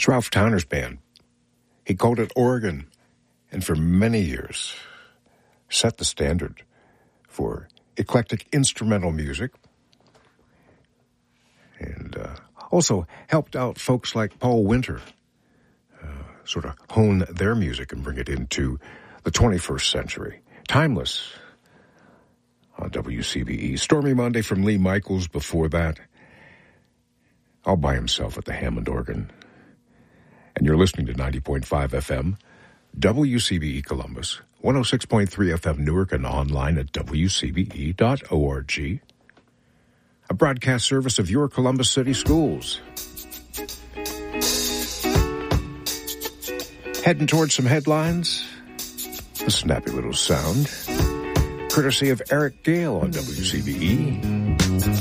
It's Ralph Towner's band. He called it Oregon, and for many years set the standard for eclectic instrumental music, and also helped out folks like Paul Winter sort of hone their music and bring it into the 21st century. Timeless on WCBE. Stormy Monday from Lee Michaels before that. All by himself at the Hammond organ. And you're listening to 90.5 FM, WCBE Columbus, 106.3 FM Newark, and online at WCBE.org. A broadcast service of your Columbus City Schools. Heading towards some headlines. A snappy little sound. Courtesy of Eric Gale on WCBE.